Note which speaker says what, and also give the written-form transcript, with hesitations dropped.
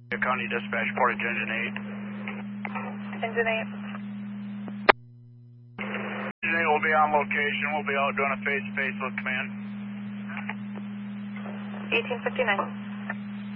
Speaker 1: County Dispatch, Portage Engine 8.
Speaker 2: Engine 8.
Speaker 1: Engine 8 will be on location. We'll be out doing a face-to-face with command.
Speaker 2: 1859.